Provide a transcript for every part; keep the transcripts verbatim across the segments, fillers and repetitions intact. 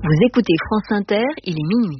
Vous écoutez France Inter, il est minuit.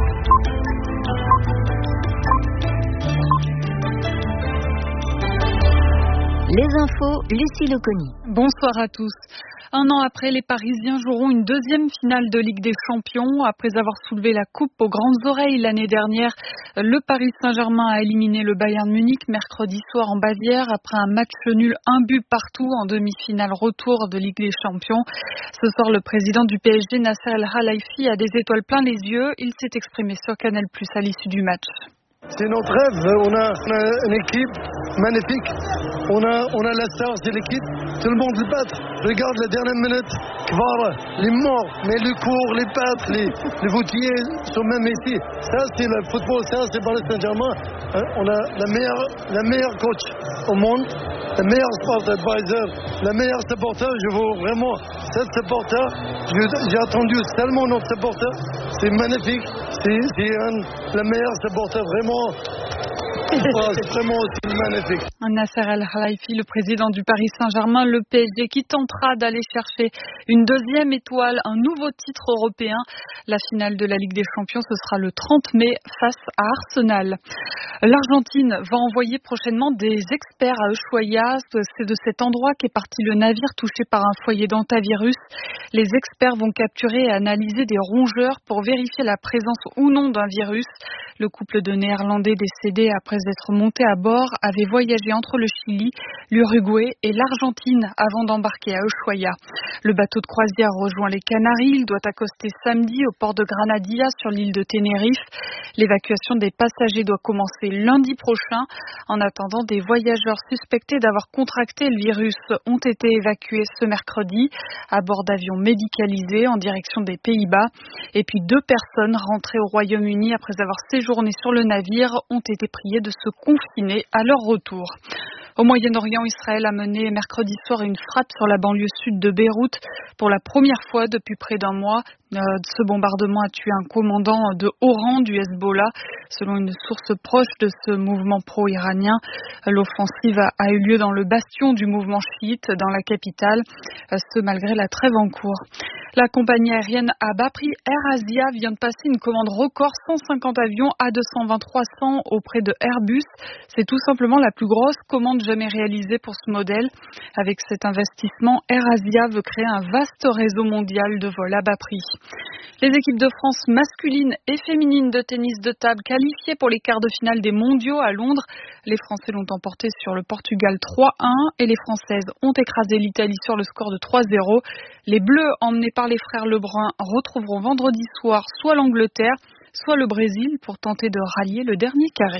Les infos, Lucie Loconi. Bonsoir à tous. Un an après, les Parisiens joueront une deuxième finale de Ligue des Champions. Après avoir soulevé la coupe aux grandes oreilles l'année dernière, le Paris Saint-Germain a éliminé le Bayern Munich mercredi soir en Bavière après un match nul, un but partout en demi-finale retour de Ligue des Champions. Ce soir, le président du P S G, Nasser El Khelaifi, a des étoiles plein les yeux. Il s'est exprimé sur Canal plus à l'issue du match. C'est notre rêve, on a, on a une équipe magnifique, on a, on a la star de l'équipe, tout le monde le bat. Regarde la dernière minute, Kvara, les morts, mais le cours, les pattes, les, les voutiers sont même ici. Ça c'est le football, ça c'est Paris Saint-Germain. On a la meilleure, la meilleure coach au monde, le meilleur sport advisor, le meilleur supporter. Je veux vraiment, cette supporter, j'ai attendu tellement notre supporter, c'est magnifique, c'est, c'est un, le meilleur supporter vraiment. Oh, c'est vraiment aussi magnifique. Nasser El Khelaifi, le président du Paris Saint-Germain, le P S G qui tentera d'aller chercher une deuxième étoile, un nouveau titre européen. La finale de la Ligue des Champions, ce sera le trente mai face à Arsenal. L'Argentine va envoyer prochainement des experts à Ushuaia. C'est de cet endroit qu'est parti le navire touché par un foyer d'hantavirus. Les experts vont capturer et analyser des rongeurs pour vérifier la présence ou non d'un virus. Le couple de Néerlandais décédé après être monté à bord avait voyagé entre le Chili, l'Uruguay et l'Argentine avant d'embarquer à Ushuaia. Le bateau de croisière rejoint les Canaries. Il doit accoster samedi au port de Granadilla sur l'île de Tenerife. L'évacuation des passagers doit commencer lundi prochain. En attendant, des voyageurs suspectés d'avoir contracté le virus ont été évacués ce mercredi à bord d'avions médicalisés en direction des Pays-Bas. Et puis deux personnes rentrées au Royaume-Uni après avoir séjourné sur le navire ont été priées de se confiner à leur retour. Au Moyen-Orient, Israël a mené mercredi soir une frappe sur la banlieue sud de Beyrouth. Pour la première fois depuis près d'un mois, euh, ce bombardement a tué un commandant de haut rang du Hezbollah. Selon une source proche de ce mouvement pro-iranien, l'offensive a, a eu lieu dans le bastion du mouvement chiite dans la capitale, euh, ce malgré la trêve en cours. La compagnie aérienne à bas prix Air Asia vient de passer une commande record cent cinquante avions A deux cent vingt trois cents auprès de Airbus. C'est tout simplement la plus grosse commande jamais réalisée pour ce modèle. Avec cet investissement, Air Asia veut créer un vaste réseau mondial de vols à bas prix. Les équipes de France masculines et féminines de tennis de table qualifiées pour les quarts de finale des mondiaux à Londres. Les Français l'ont emporté sur le Portugal trois un et les Françaises ont écrasé l'Italie sur le score de trois zéro. Les Bleus, emmenés par les frères Lebrun, retrouveront vendredi soir soit l'Angleterre, soit le Brésil pour tenter de rallier le dernier carré.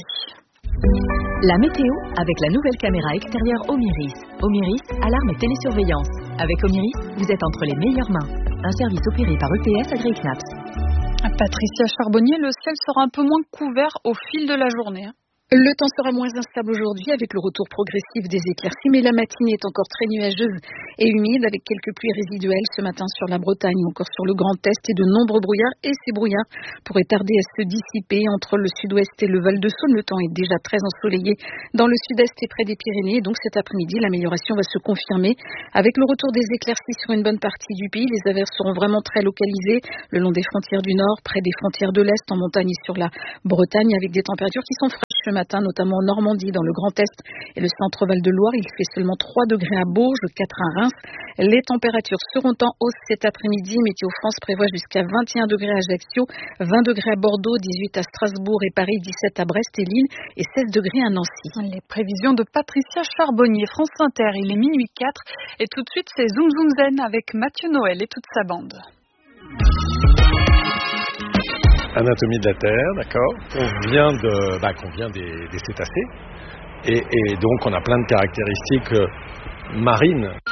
La météo avec la nouvelle caméra extérieure Omiris. Omiris, alarme et télésurveillance. Avec Omiris, vous êtes entre les meilleures mains. Un service opéré par E P S Agri Knaps. Patricia Charbonnier, le ciel sera un peu moins couvert au fil de la journée. Le temps sera moins instable aujourd'hui avec le retour progressif des éclaircies, mais la matinée est encore très nuageuse et humide avec quelques pluies résiduelles ce matin sur la Bretagne ou encore sur le Grand Est et de nombreux brouillards. Et ces brouillards pourraient tarder à se dissiper entre le sud-ouest et le Val-de-Saône. Le temps est déjà très ensoleillé dans le sud-est et près des Pyrénées. Donc cet après-midi, l'amélioration va se confirmer avec le retour des éclaircies sur une bonne partie du pays. Les averses seront vraiment très localisées le long des frontières du nord, près des frontières de l'est, en montagne et sur la Bretagne avec des températures qui sont fraîches ce matin, notamment en Normandie, dans le Grand Est et le centre Val-de-Loire. Il fait seulement trois degrés à Bourges, quatre à Reims. Les températures seront en hausse cet après-midi. Météo France prévoit jusqu'à vingt et un degrés à Ajaccio, vingt degrés à Bordeaux, dix-huit à Strasbourg et Paris, dix-sept à Brest et Lille et seize degrés à Nancy. Les prévisions de Patricia Charbonnier, France Inter, il est minuit quatre et tout de suite c'est Zoom Zoom Zen avec Mathieu Noël et toute sa bande. Anatomie de la Terre, d'accord. On vient de, bah, qu'on vient des, des cétacés, et, et donc on a plein de caractéristiques euh, marines.